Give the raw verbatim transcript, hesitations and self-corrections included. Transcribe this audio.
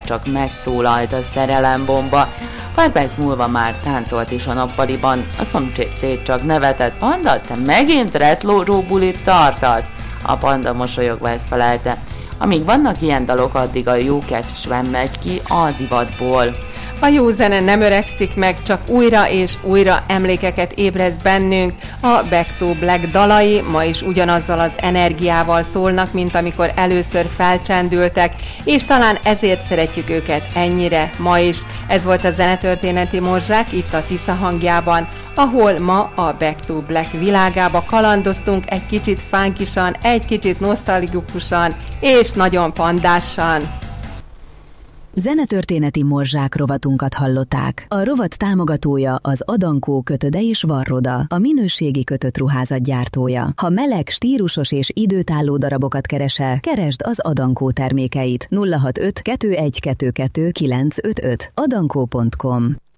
csak megszólalt a szerelembomba. Pár perc múlva már táncolt is a nappaliban, a szomszéd csak nevetett. Panda, te megint retró bulit tartasz? A panda mosolyogva ezt felelte. Amíg vannak ilyen dalok, addig a jó kedv sem megy ki a divatból. A jó zene nem öregszik meg, csak újra és újra emlékeket ébreszt bennünk. A Back to Black dalai ma is ugyanazzal az energiával szólnak, mint amikor először felcsendültek, és talán ezért szeretjük őket ennyire ma is. Ez volt a Zenetörténeti Morzsák itt a Tisza hangjában, ahol ma a Back to Black világába kalandoztunk egy kicsit funkisan, egy kicsit nosztalgikusan és nagyon pandásan. Zenetörténeti Morzsák rovatunkat hallották. A rovat támogatója az Adankó Kötöde és Varroda, a minőségi kötött ruházat gyártója. Ha meleg, stílusos és időtálló darabokat keresel, keresd az Adankó termékeit. nulla hat öt kettő egy kettő kettő kilenc öt öt adankó pont com